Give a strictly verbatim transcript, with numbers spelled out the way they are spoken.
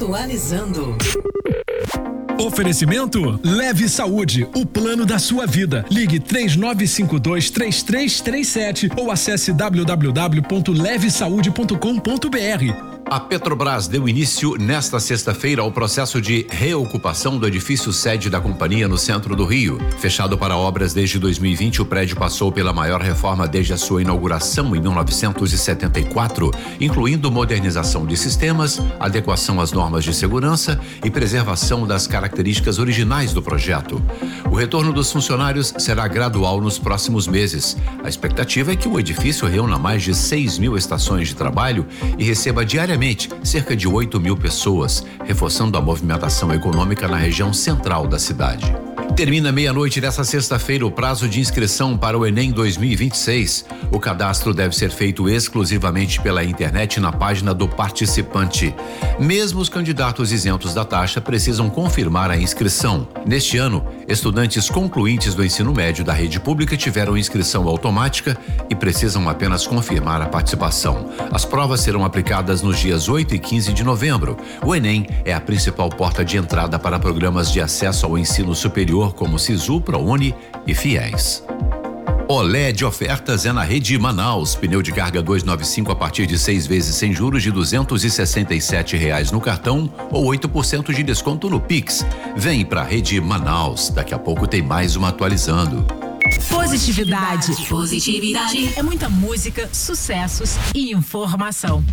Atualizando. Oferecimento Leve Saúde, o plano da sua vida. Ligue três nove cinco dois, três três três sete ou acesse w w w ponto leve saúde ponto com ponto b r. A Petrobras deu início nesta sexta-feira ao processo de reocupação do edifício sede da companhia no centro do Rio. Fechado para obras desde dois mil e vinte, o prédio passou pela maior reforma desde a sua inauguração em mil novecentos e setenta e quatro, incluindo modernização de sistemas, adequação às normas de segurança e preservação das características originais do projeto. O retorno dos funcionários será gradual nos próximos meses. A expectativa é que o edifício reúna mais de seis mil estações de trabalho e receba diariamente cerca de oito mil pessoas, reforçando a movimentação econômica na região central da cidade. Termina meia-noite desta sexta-feira o prazo de inscrição para o Enem dois mil e vinte e seis. O cadastro deve ser feito exclusivamente pela internet na página do participante. Mesmo os candidatos isentos da taxa precisam confirmar a inscrição. Neste ano, estudantes concluintes do ensino médio da rede pública tiveram inscrição automática e precisam apenas confirmar a participação. As provas serão aplicadas nos dias oito e quinze de novembro. O Enem é a principal porta de entrada para programas de acesso ao ensino superior como Sisu, ProUni e Fiéis. Olé de ofertas é na Rede Manaus. Pneu de carga duzentos e noventa e cinco a partir de seis vezes sem juros de duzentos e sessenta e sete reais no cartão ou oito por cento de desconto no Pix. Vem pra Rede Manaus. Daqui a pouco tem mais uma atualizando. Positividade. Positividade. É muita música, sucessos e informação.